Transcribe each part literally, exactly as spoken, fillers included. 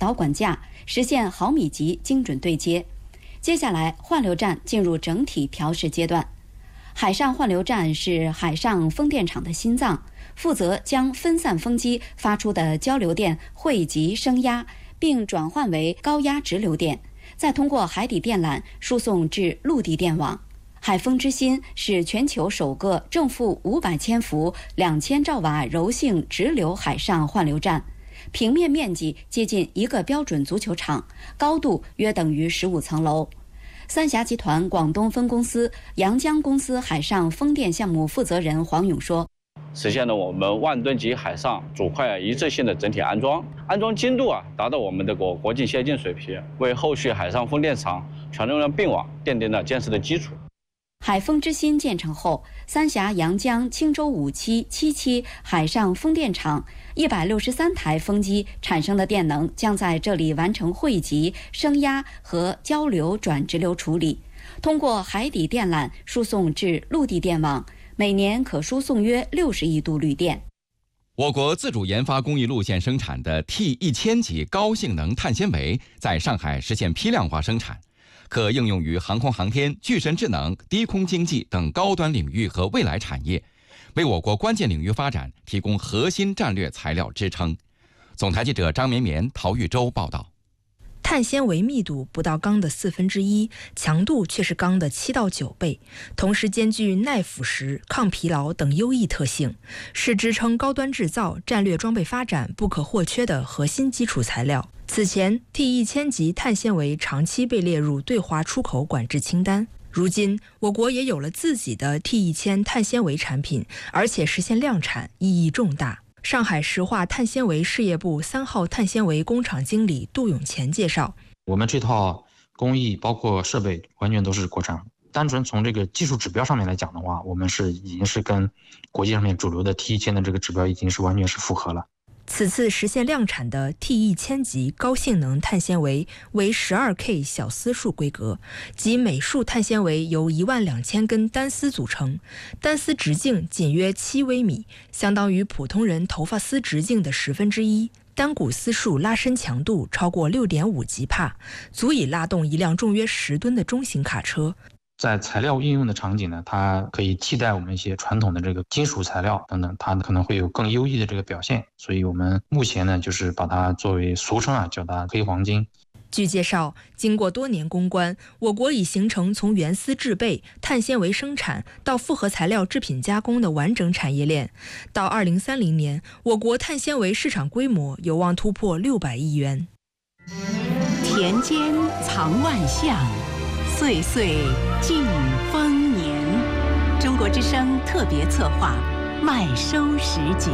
导管架，实现毫米级精准对接。接下来，换流站进入整体调试阶段。海上换流站是海上风电场的心脏，负责将分散风机发出的交流电汇集升压，并转换为高压直流电，再通过海底电缆输送至陆地电网。海风之心是全球首个正负五百千伏、两千兆瓦柔性直流海上换流站，平面面积接近一个标准足球场，高度约等于十五层楼。三峡集团广东分公司阳江公司海上风电项目负责人黄勇说， 实现了我们万吨级海上主块一致性的整体安装，安装精度啊达到我们的国国际先进水平，为后续海上风电场全容量并网奠定了建设的基础。 海风之心建成后，三峡阳江青州五期、七期海上风电场一百六十三台风机产生的电能将在这里完成汇集、升压和交流转直流处理，通过海底电缆输送至陆地电网，每年可输送约六十亿度绿电。 我国自主研发工艺路线生产的 T 一千级高性能碳纤维在上海实现批量化生产，可应用于航空航天、具身智能、低空经济等高端领域和未来产业，为我国关键领域发展提供核心战略材料支撑。总台记者张绵绵、陶玉洲报道。 碳纤维密度不到钢的四分之一，强度却是钢的七到九倍，同时兼具耐腐蚀、抗疲劳等优异特性，是支撑高端制造、战略装备发展不可或缺的核心基础材料。此前 T 一千级碳纤维长期被列入对华出口管制清单，如今我国也有了自己的 T 一千碳纤维产品，而且实现量产，意义重大。上海石化碳纤维事业部三号碳纤维工厂经理杜永乾介绍， 我们这套工艺包括设备完全都是国产，单纯从这个技术指标上面来讲的话，我们是已经是跟国际上面主流的 T 一千的这个指标已经是完全是符合了。 此次实现量产的 T 一千级高性能碳纤维为 十二K 小丝束规格，即每束碳纤维由一万两千根单丝组成，单丝直径仅约七微米，相当于普通人头发丝直径的十分之一。单股丝束拉伸强度超过 六点五吉帕，足以拉动一辆重约十吨的中型卡车。 在材料应用的场景呢，它可以替代我们一些传统的这个金属材料等等，它可能会有更优异的这个表现。所以我们目前呢，就是把它作为俗称啊，叫它黑黄金。 据介绍，经过多年攻关，我国已形成从原丝制备、碳纤维生产到复合材料制品加工的完整产业链。到二零三零年，我国碳纤维市场规模有望突破六百亿元。 田间藏万象，岁岁尽丰年。中国之声特别策划麦收时节。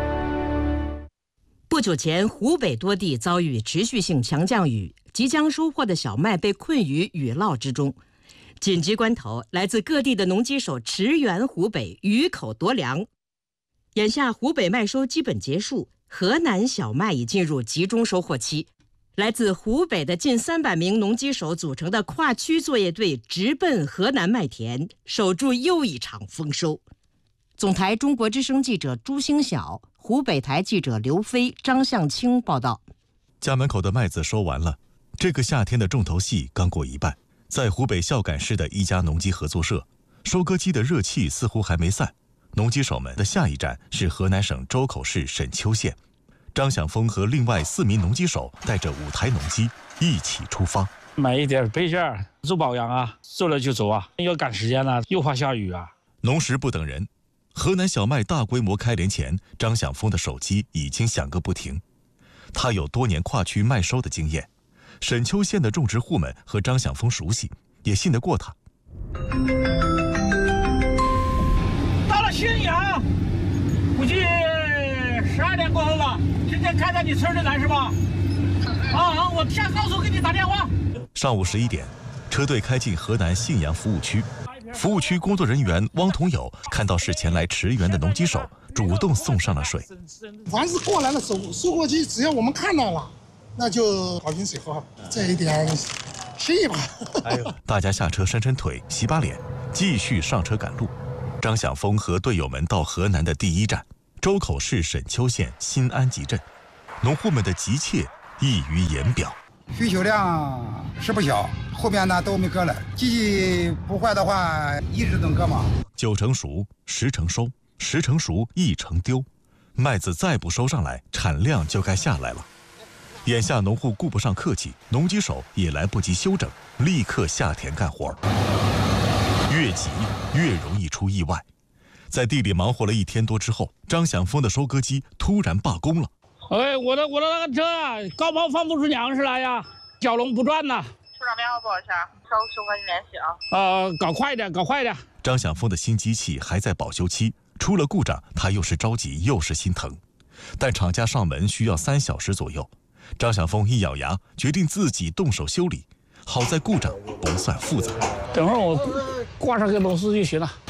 不久前，湖北多地遭遇持续性强降雨，即将收获的小麦被困于雨涝之中。紧急关头，来自各地的农机手驰援湖北，雨口夺粮。眼下湖北麦收基本结束，河南小麦已进入集中收获期。来自湖北的近三百名农机手组成的跨区作业队直奔河南麦田，守住又一场丰收。总台中国之声记者朱星晓，湖北台记者刘飞、张向清报道。 家门口的麦子收完了，这个夏天的重头戏刚过一半。在湖北孝感市的一家农机合作社，收割机的热气似乎还没散。农机手们的下一站是河南省周口市沈丘县。张响峰和另外四名农机手带着五台农机一起出发， 买一点配件做保养啊，做了就走啊，要赶时间了，又怕下雨啊。 农时不等人，河南小麦大规模开镰前，张响峰的手机已经响个不停。他有多年跨区麦收的经验，沈丘县的种植户们和张响峰熟悉，也信得过他。 到了新阳，估计十二点过后了。今天开在你村里来是吧？啊，我下高速给你打电话。 上午十一点，车队开进河南信阳服务区。服务区工作人员汪同友看到是前来驰援的农机手，主动送上了水。 凡是过来的收收获机，只要我们看到了，那就跑瓶水喝，这一点心意吧。 哎呦，大家下车扇扇腿，洗把脸，继续上车赶路。张响峰和队友们到河南的第一站。周口市沈丘县新安集镇，农户们的急切溢于言表。 需求量是不小，后边呢都没割了，机器不坏的话一直能割嘛。 九成熟，十成收，十成熟一成丢，麦子再不收上来，产量就该下来了。眼下农户顾不上客气，农机手也来不及休整，立刻下田干活。越急越容易出意外。在地里忙活了一天多之后，张享峰的收割机突然罢工了。 哎，我的我的那个车啊，高抛放不出粮食来呀，小龙不转呐。 处长电话拨一下，稍后收跟你联系啊。 呃，搞快点，搞快点。 张享峰的新机器还在保修期，出了故障，他又是着急又是心疼。但厂家上门需要三小时左右，张享峰一咬牙，决定自己动手修理。好在故障不算复杂， 等会儿我挂上个螺丝就行了。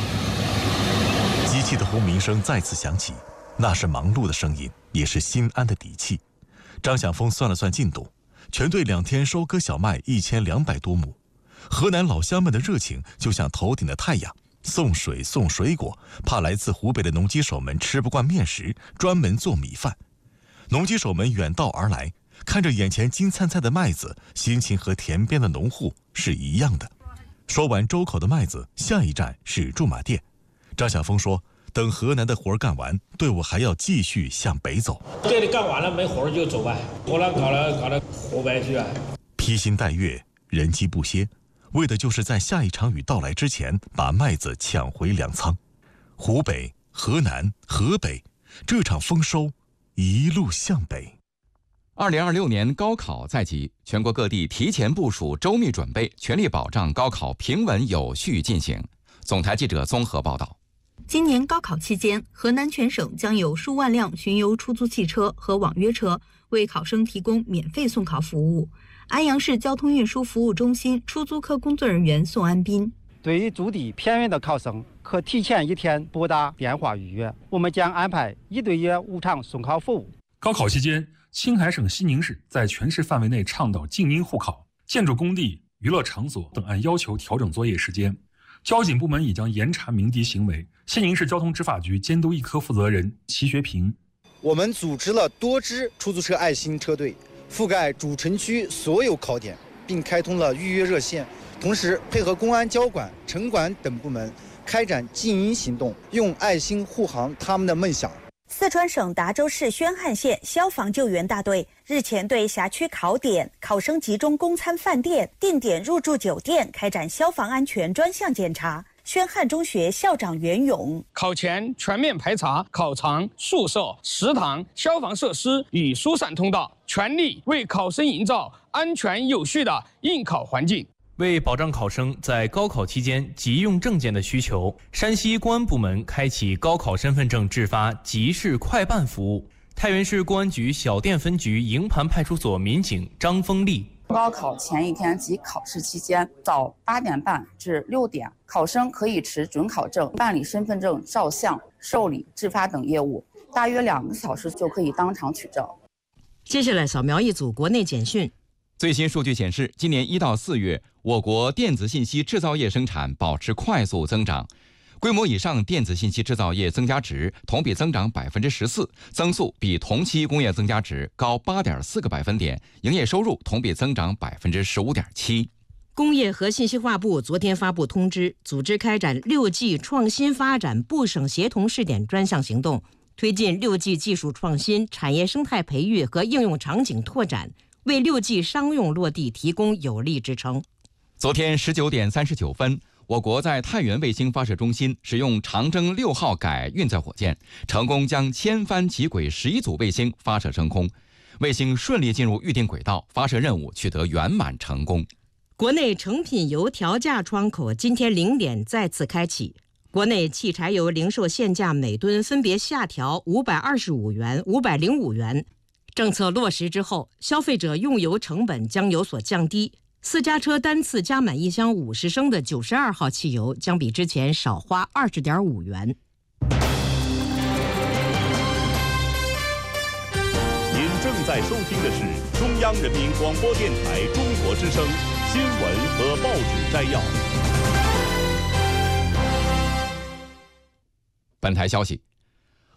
机器的轰鸣声再次响起，那是忙碌的声音，也是心安的底气。张享峰算了算进度，全队两天收割小麦一千两百多亩。河南老乡们的热情就像头顶的太阳，送水送水果，怕来自湖北的农机手们吃不惯面食，专门做米饭。农机手们远道而来，看着眼前金灿灿的麦子，心情和田边的农户是一样的。说完周口的麦子，下一站是驻马店。张晓峰说，等河南的活干完，队伍还要继续向北走。 这里干完了没活就走呗，活了搞了搞了湖北去啊。 披星戴月，人机不歇，为的就是在下一场雨到来之前把麦子抢回粮仓。湖北、河南、河北，这场丰收一路向北。 二零二六年高考在即，全国各地提前部署、周密准备，全力保障高考平稳有序进行。总台记者综合报道。 今年高考期间，河南全省将有数万辆巡游出租汽车和网约车为考生提供免费送考服务。安阳市交通运输服务中心出租科工作人员宋安斌： 对于住地偏远的考生，可提前一天拨打电话预约，我们将安排一对一无偿送考服务。 高考期间，青海省西宁市在全市范围内倡导静音护考，建筑工地、娱乐场所等按要求调整作业时间。交警部门已将严查鸣笛行为。西宁市交通执法局监督一科负责人齐学平： 我们组织了多支出租车爱心车队，覆盖主城区所有考点，并开通了预约热线，同时配合公安、交管、城管等部门开展静音行动，用爱心护航他们的梦想。 四川省达州市宣汉县消防救援大队日前对辖区考点、考生集中供餐饭店、定点入住酒店开展消防安全专项检查。宣汉中学校长袁勇： 考前全面排查考场、宿舍、食堂、消防设施与疏散通道，全力为考生营造安全有序的应考环境。 为保障考生在高考期间急用证件的需求，山西公安部门开启高考身份证制发即时快办服务。太原市公安局小店分局营盘派出所民警张峰丽： 高考前一天及考试期间，早八点半至六点，考生可以持准考证办理身份证照相、受理、制发等业务，大约两个小时就可以当场取证。 接下来扫描一组国内简讯。 最新数据显示，今年一到四月，我国电子信息制造业生产保持快速增长，规模以上电子信息制造业增加值同比增长百分之十四，增速比同期工业增加值高八点四个百分点，营业收入同比增长百分之十五点七。 工业和信息化部昨天发布通知，组织开展六 G 创新发展部省协同试点专项行动，推进六 G 技术创新、产业生态培育和应用场景拓展，为六 G 商用落地提供有力支撑。 昨天十九点三十九分，我国在太原卫星发射中心使用长征六号改运载火箭，成功将千帆奇轨十一组卫星发射升空，卫星顺利进入预定轨道，发射任务取得圆满成功。 国内成品油调价窗口今天零点再次开启，国内汽柴油零售限价每吨分别下调五百二十五元、五百零五元。政策落实之后，消费者用油成本将有所降低。私家车单次加满一箱五十升的九十二号汽油，将比之前少花二十点五元。 您正在收听的是中央人民广播电台中国之声新闻和报纸摘要。 本台消息。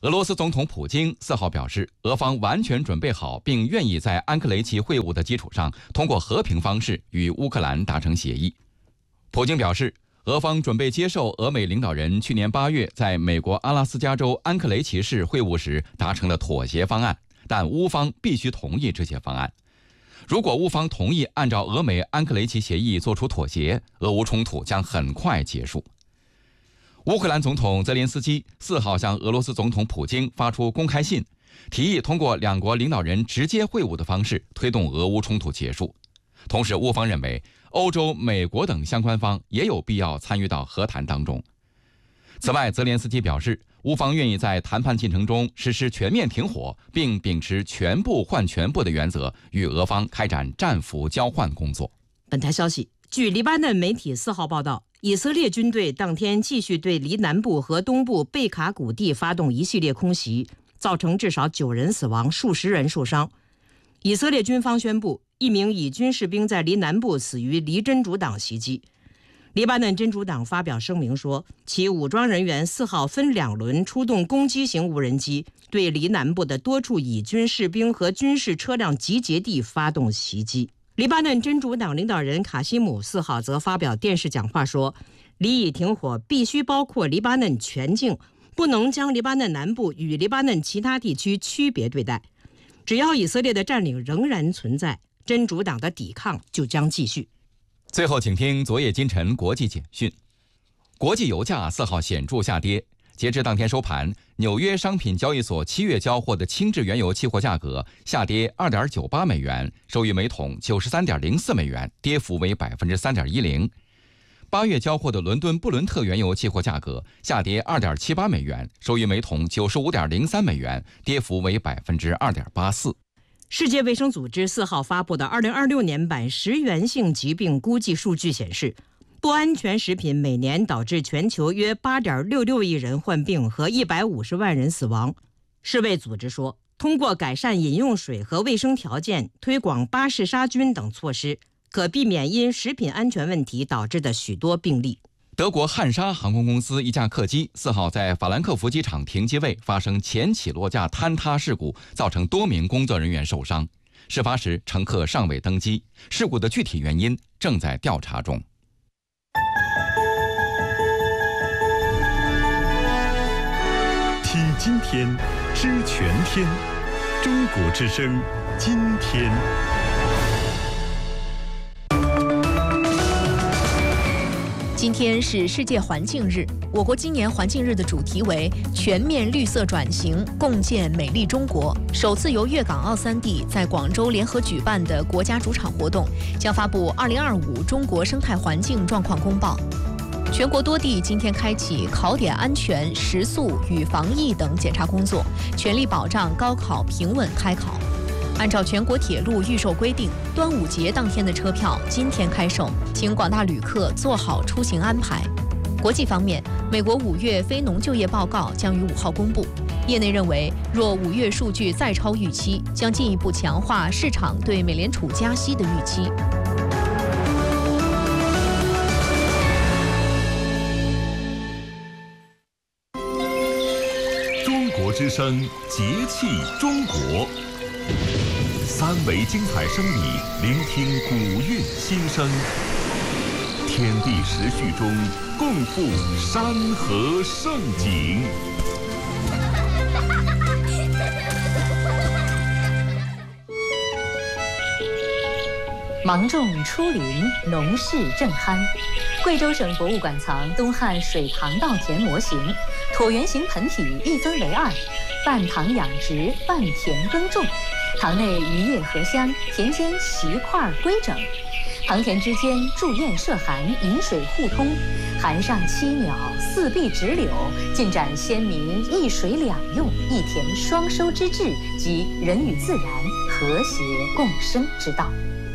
俄罗斯总统普京四号表示，俄方完全准备好并愿意在安克雷奇会晤的基础上，通过和平方式与乌克兰达成协议。普京表示，俄方准备接受俄美领导人去年八月在美国阿拉斯加州安克雷奇市会晤时达成的妥协方案，但乌方必须同意这些方案。如果乌方同意按照俄美安克雷奇协议做出妥协，俄乌冲突将很快结束。乌克兰总统泽连斯基四号向俄罗斯总统普京发出公开信，提议通过两国领导人直接会晤的方式推动俄乌冲突结束。同时，乌方认为欧洲、美国等相关方也有必要参与到和谈当中。此外，泽连斯基表示，乌方愿意在谈判进程中实施全面停火，并秉持全部换全部的原则，与俄方开展战俘交换工作。 本台消息，据黎巴嫩媒体四号报道，以色列军队当天继续对黎南部和东部贝卡谷地发动一系列空袭，造成至少九人死亡，数十人受伤。以色列军方宣布，一名以军士兵在黎南部死于黎真主党袭击。黎巴嫩真主党发表声明说，其武装人员四号分两轮出动攻击型无人机，对黎南部的多处以军士兵和军事车辆集结地发动袭击。黎巴嫩真主党领导人卡西姆四号则发表电视讲话说，黎以停火必须包括黎巴嫩全境，不能将黎巴嫩南部与黎巴嫩其他地区区别对待。只要以色列的占领仍然存在，真主党的抵抗就将继续。 最后，请听昨夜今晨国际简讯。国际油价四号显著下跌，截至当天收盘，纽约商品交易所七月交货的轻质原油期货价格下跌 二点九八美元，收于每桶 九十三点零四美元，跌幅为 百分之三点一零。八月交货的伦敦布伦特原油期货价格下跌 二点七八美元，收于每桶 九十五点零三美元，跌幅为 百分之二点八四。 世界卫生组织四号发布的二零二六年版食源性疾病估计数据显示，不安全食品每年导致全球约 八点六六亿人患病和一百五十万人死亡。世卫组织说，通过改善饮用水和卫生条件，推广巴氏杀菌等措施，可避免因食品安全问题导致的许多病例。 德国汉莎航空公司一架客机四号在法兰克福机场停机位发生前起落架坍塌事故，造成多名工作人员受伤。事发时乘客尚未登机，事故的具体原因正在调查中。 听今天，知全天，中国之声，今天。 今天是世界环境日，我国今年环境日的主题为全面绿色转型，共建美丽中国。首次由粤港澳三地在广州联合举办的国家主场活动，将发布二零二五中国生态环境状况公报。全国多地今天开启考点安全、食宿与防疫等检查工作，全力保障高考平稳开考。按照全国铁路预售规定，端午节当天的车票今天开售，请广大旅客做好出行安排。国际方面，美国五月非农就业报告将于五号公布，业内认为，若五月数据再超预期，将进一步强化市场对美联储加息的预期。 中国之声，节气中国。三维精彩声里，聆听古韵心声。天地时序中，共赴山河盛景。 芒种出林，农事正酣。贵州省博物馆藏东汉水塘稻田模型，椭圆形盆体一分为二，半塘养殖，半田耕种。塘内渔业荷香，田间席块规整，塘田之间筑堰设涵，引水互通，涵上七鸟，四壁直柳，尽展先民一水两用、一田双收之志及人与自然和谐共生之道。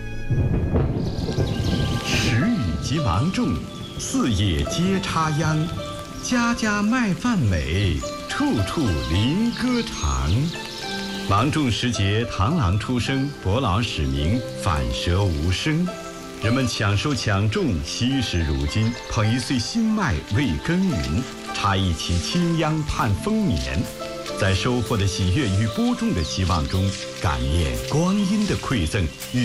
时雨即芒种，四野皆插秧，家家麦饭美，处处林歌长。芒种时节，螳螂出生，伯劳使鸣，反舌无声。人们抢收抢种，惜时如金，捧一穗新麦为耕耘，插一旗青秧盼丰年。 在收获的喜悦与播种的希望中，感念光阴的馈赠与